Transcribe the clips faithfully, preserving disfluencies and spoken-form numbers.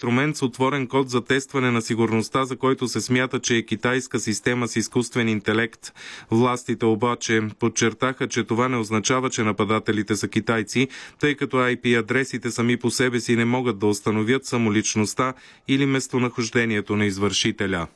инструмент с отворен код за тестване на сигурността, за който се смята, че е китайска система с изкуствен интелект. Властите обаче подчертаха, че това не означава, че нападателите са китайци, тъй като ай пи адресите сами по себе си не могат да установят самоличността или местонахождението на извършителя.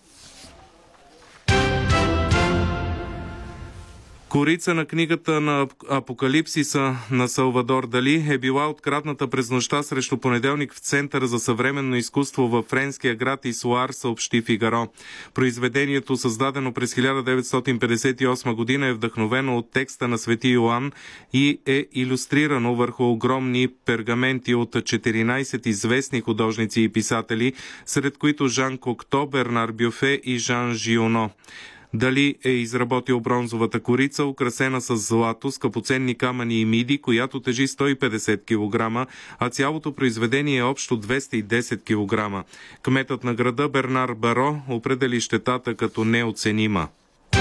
Корица на книгата на Апокалипсиса на Салвадор Дали е била открадната през нощта срещу понеделник в Центъра за съвременно изкуство във френския град Исуар, съобщи Фигаро. Произведението, създадено през хиляда деветстотин петдесет и осма година, е вдъхновено от текста на Свети Йоан и е илюстрирано върху огромни пергаменти от четиринайсет известни художници и писатели, сред които Жан Кокто, Бернар Бюфе и Жан Жионо. Дали е изработил бронзовата корица, украсена с злато, скъпоценни камъни и миди, която тежи сто и петдесет килограма, а цялото произведение е общо двеста и десет килограма. Кметът на града Бернар Баро определи щетата като неоценима.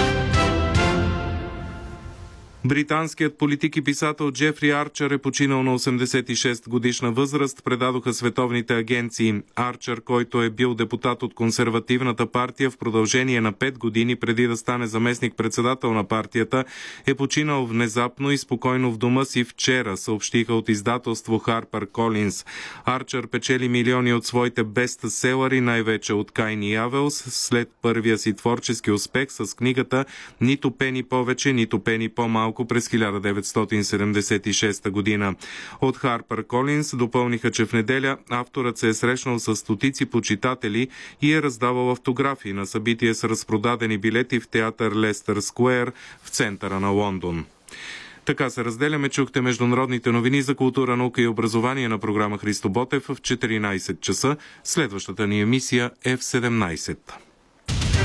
Британският политик и писател Джефри Арчър е починал на осемдесет и шест годишна възраст, предадоха световните агенции. Арчър, който е бил депутат от консервативната партия в продължение на пет години преди да стане заместник-председател на партията, е починал внезапно и спокойно в дома си вчера, съобщиха от издателство HarperCollins. Арчър печели милиони от своите бестселъри, най-вече от Кайн и Авелс, след първия си творчески успех с книгата «Нито пени повече, нито пени по-малко» през хиляда деветстотин седемдесет и шеста година. От HarperCollins допълниха, че в неделя авторът се е срещнал с стотици почитатели и е раздавал автографии на събитие с разпродадени билети в театър Лестър Скуер в центъра на Лондон. Така се разделяме. Чухте международните новини за култура, наука и образование на програма Христо Ботев в четиринайсет часа. Следващата ни емисия е в седемнайсет.